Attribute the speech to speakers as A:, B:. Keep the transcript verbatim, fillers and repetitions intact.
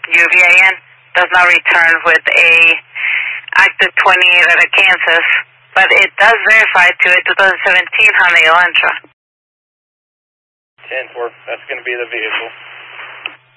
A: U V A N, does not return with a active twenty-eight out of Kansas, but it does verify to a two thousand seventeen Hyundai Elantra.
B: ten four, that's going to be the vehicle.